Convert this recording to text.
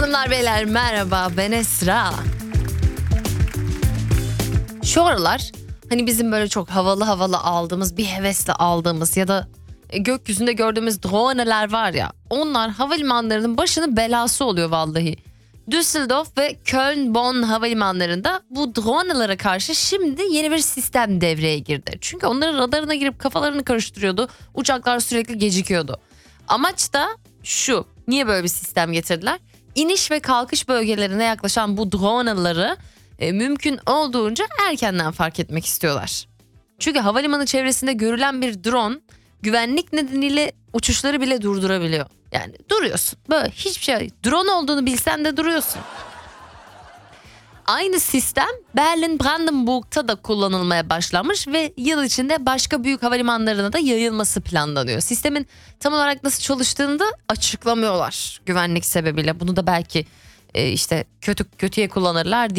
Hanımlar beyler merhaba, ben Esra. Şu aralar hani bizim böyle çok havalı aldığımız, bir hevesle aldığımız ya da gökyüzünde gördüğümüz droneler var ya, onlar havalimanlarının başının belası oluyor vallahi. Düsseldorf ve Köln-Bonn havalimanlarında bu dronelara karşı şimdi yeni bir sistem devreye girdi. Çünkü onların radarına girip kafalarını karıştırıyordu. Uçaklar sürekli gecikiyordu. Amaç da şu: niye böyle bir sistem getirdiler? İniş ve kalkış bölgelerine yaklaşan bu droneları mümkün olduğunca erkenden fark etmek istiyorlar. Çünkü havalimanı çevresinde görülen bir drone güvenlik nedeniyle uçuşları bile durdurabiliyor. Yani duruyorsun böyle, hiçbir şey, drone olduğunu bilsen de duruyorsun. Aynı sistem Berlin-Brandenburg'ta da kullanılmaya başlanmış ve yıl içinde başka büyük havalimanlarına da yayılması planlanıyor. Sistemin tam olarak nasıl çalıştığını da açıklamıyorlar güvenlik sebebiyle. Bunu da belki işte kötüye kullanırlar diye.